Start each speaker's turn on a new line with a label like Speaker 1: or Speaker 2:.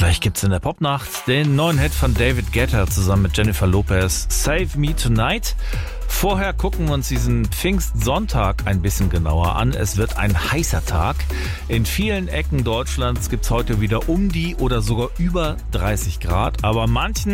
Speaker 1: Gleich gibt's in der Popnacht den neuen Hit von David Guetta zusammen mit Jennifer Lopez, Save Me Tonight. Vorher gucken wir uns diesen Pfingstsonntag ein bisschen genauer an. Es wird ein heißer Tag. In vielen Ecken Deutschlands gibt's heute wieder um die oder sogar über 30 Grad. Aber manchen